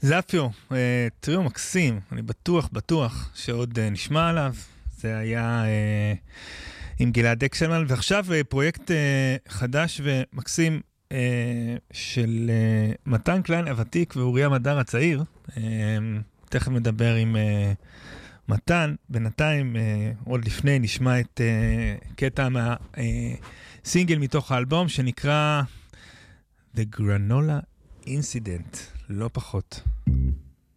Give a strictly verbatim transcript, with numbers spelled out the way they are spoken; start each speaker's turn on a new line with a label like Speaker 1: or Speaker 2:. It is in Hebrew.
Speaker 1: זאפיו, טריו מקסים, אני בטוח, בטוח שעוד נשמע עליו. זה היה עם גלעד אקשלמן, ועכשיו פרויקט חדש ומקסים של מתן קליין הוותיק ואוריה מדר הצעיר. תכף מדבר עם מתן. בינתיים, עוד לפני, נשמע את קטע מהסינגל מתוך האלבום שנקרא The Granola Incident, לא פחות.